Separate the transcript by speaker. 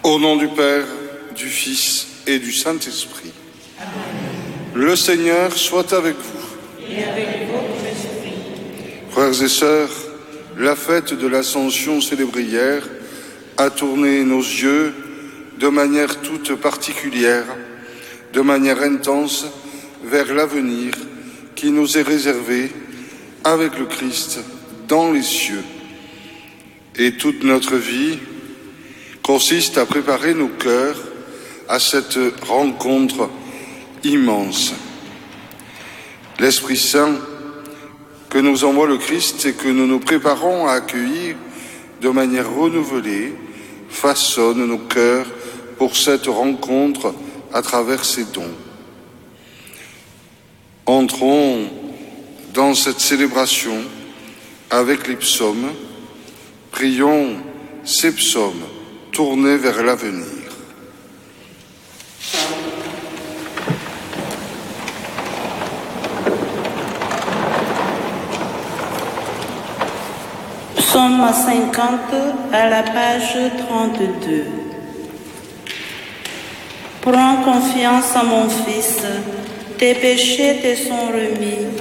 Speaker 1: Au nom du Père, du Fils et du Saint-Esprit. Amen. Le Seigneur soit avec vous.
Speaker 2: Et avec votre esprit.
Speaker 1: Frères et sœurs, la fête de l'Ascension célébrée hier a tourné nos yeux de manière toute particulière, de manière intense, vers l'avenir qui nous est réservé avec le Christ dans les cieux. Et toute notre vie consiste à préparer nos cœurs à cette rencontre immense. L'Esprit Saint que nous envoie le Christ et que nous nous préparons à accueillir de manière renouvelée façonne nos cœurs pour cette rencontre à travers ses dons. Entrons dans cette célébration avec les psaumes, prions ces psaumes tournés vers l'avenir.
Speaker 2: Psaume 50 à la page 32. Prends confiance en mon fils, tes péchés te sont remis.